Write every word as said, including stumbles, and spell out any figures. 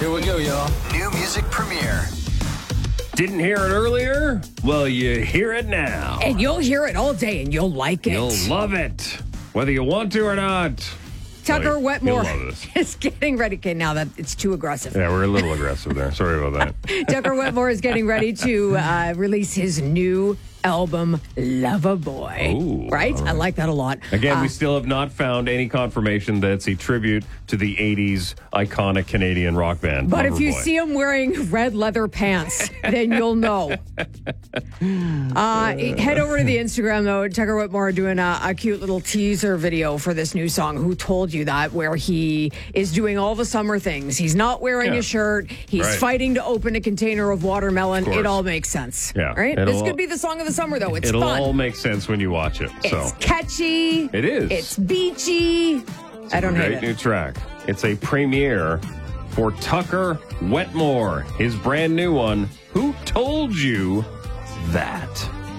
Here we go, y'all. New music premiere. Didn't hear it earlier? Well, you hear it now. And you'll hear it all day and you'll like it. You'll love it, whether you want to or not. Tucker Like, Wetmore you'll love is getting ready. Okay, now that it's too aggressive. Yeah, we're a little aggressive there. Sorry about that. Tucker Wetmore is getting ready to uh, release his new album, Loverboy. Ooh, right? all I right. like that a lot. Again, Uh, we still have not found any confirmation that it's a tribute to the eighties iconic Canadian rock band. But if you Loverboy. see him wearing red leather pants, then you'll know. Uh, head over to the Instagram, though. Tucker Whitmore doing a, a cute little teaser video for this new song, Who Told You That, where he is doing all the summer things. He's not wearing Yeah. a shirt. He's Right. fighting to open a container of watermelon. Of course. It all makes sense. Yeah. Right? It'll This all- could be the song of the summer, though. It's It'll fun. all make sense when you watch it. It's so catchy. It is. It's beachy. I don't hate Great it. new track. It's a premiere for Tucker Wetmore, his brand new one, Who Told You That?